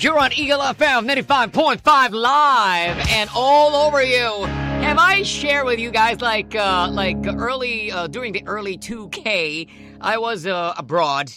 You're on Eagle FM 95.5 live and all over you. Have I shared with you guys during the early 2K, I was abroad